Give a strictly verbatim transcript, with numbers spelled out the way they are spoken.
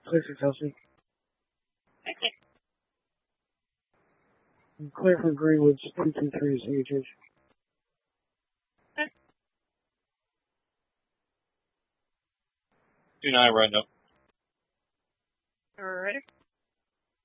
Clear for Kelsey. Okay. And clear for Greenwood, two two three C H H. Two nine right now.